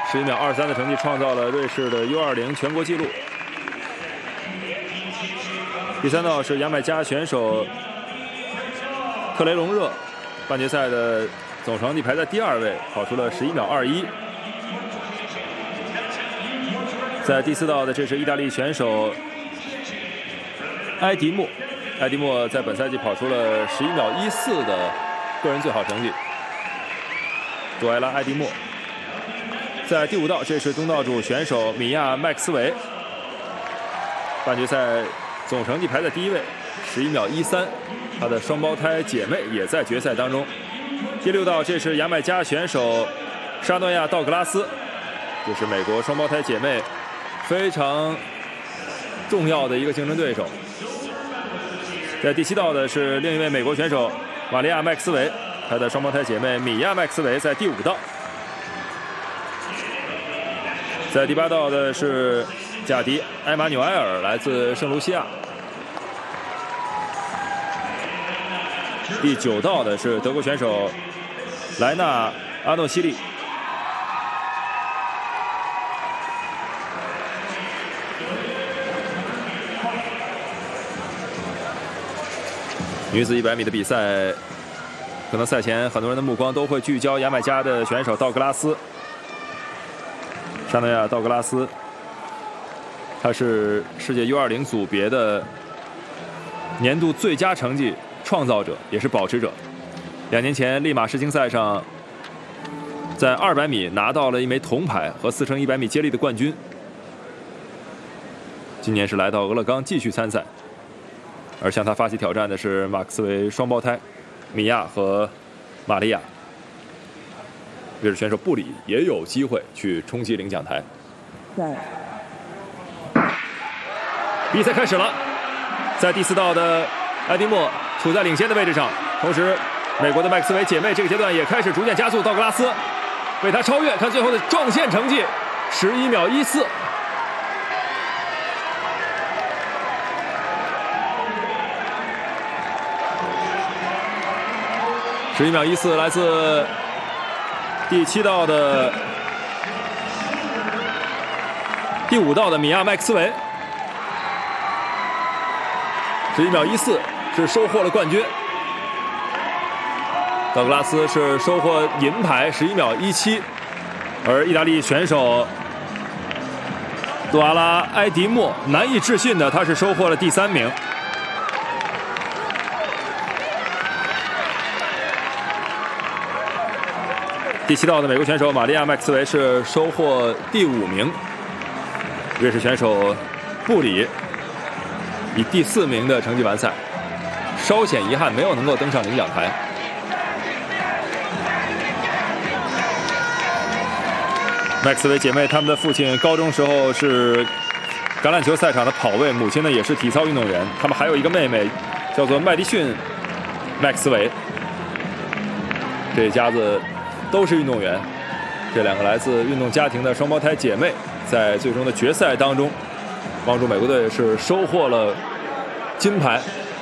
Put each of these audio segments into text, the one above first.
11秒23的成绩创造了瑞士的 U20 全国纪录。第3道是牙买加选手特雷隆热，半决赛的总成绩排在第2位，跑出了11秒21。在第4道的这是意大利选手埃迪莫，埃迪莫在本赛季跑出了11秒14的个人最好成绩。杜埃拉·埃迪莫。在第5道，这是东道主选手米亚·麦克斯韦，半决赛总成绩排在第1位，11秒13。他的双胞胎姐妹也在决赛当中。第6道，这是牙买加选手沙诺亚·道格拉斯，这是美国双胞胎姐妹非常重要的一个竞争对手。在第7道的是另一位美国选手玛利亚·麦克斯韦，她的双胞胎姐妹米亚·麦克斯韦在第5道。在第8道的是贾迪·埃马纽埃尔，来自圣卢西亚。第9道的是德国选手莱纳·阿诺西利。女子100米的比赛，可能赛前很多人的目光都会聚焦牙买加的选手道格拉斯，沙诺亚·道格拉斯，他是世界 U20 组别的年度最佳成绩创造者，也是保持者。2年前利马世青赛上，在200米拿到了一枚铜牌和4乘100米接力的冠军。今年是来到俄勒冈继续参赛。而向他发起挑战的是马克斯韦双胞胎米亚和玛利亚。瑞士选手布里也有机会去冲击领奖台。比赛开始了，在第4道的埃迪莫处在领先的位置上，同时美国的麦克斯韦姐妹这个阶段也开始逐渐加速，道格拉斯被他超越，看最后的撞线成绩11秒14。11秒14，来自第7道的第5道的米亚·麦克斯韦，11秒14是收获了冠军。道格拉斯是收获银牌，11秒17，而意大利选手杜阿拉·埃迪莫难以置信的，他是收获了第3名。第7道的美国选手玛利亚·麦克斯韦是收获第5名，瑞士选手布里以第4名的成绩完赛，稍显遗憾没有能够登上领奖台。麦克斯韦姐妹她们的父亲高中时候是橄榄球赛场的跑位，母亲呢也是体操运动员，他们还有一个妹妹叫做麦迪逊·麦克斯韦，这一家子都是运动员。这2个来自运动家庭的双胞胎姐妹，在最终的决赛当中，帮助美国队是收获了金牌。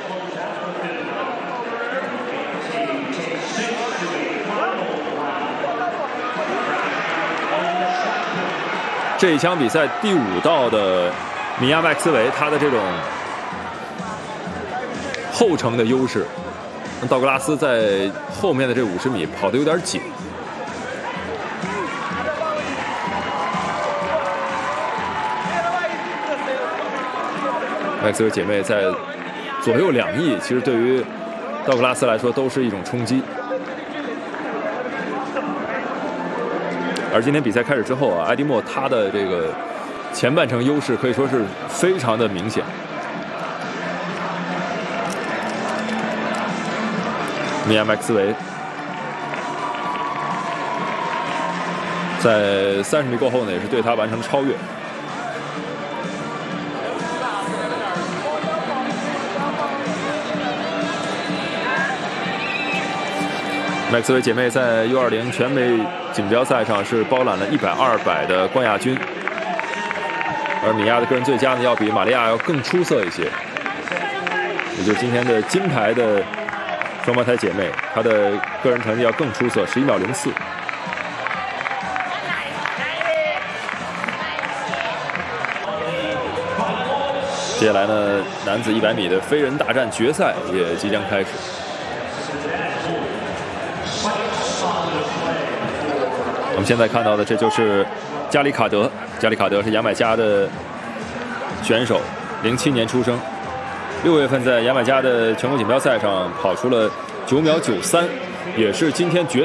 这一场比赛第5道的米亚·麦克斯韦，他的这种后程的优势，道格拉斯在后面的这50米跑得有点紧。麦克斯韦姐妹在左右2翼，其实对于道格拉斯来说都是一种冲击。而今天比赛开始之后啊，埃迪莫他的这个前半程优势可以说是非常的明显。米亚·麦克斯韦在30米过后呢，也是对他完成超越。麦克斯韦姐妹在 U20 全美锦标赛上是包揽了100、200的冠亚军，而米亚的个人最佳呢，要比玛利亚要更出色一些。也就是今天的金牌的双胞胎姐妹，她的个人成绩要更出色，11秒04。 接下来呢，男子100米的飞人大战决赛也即将开始。我们现在看到的，这就是加里卡德。加里卡德是牙买加的选手，07年出生，6月份在牙买加的全国锦标赛上跑出了9秒93，也是今天决。